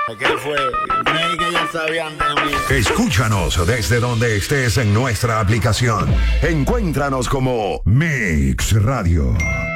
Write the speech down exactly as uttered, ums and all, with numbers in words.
¿Qué fue? Creí que ya sabían de mí. Escúchanos desde donde estés en nuestra aplicación. Encuéntranos como Mix Radio.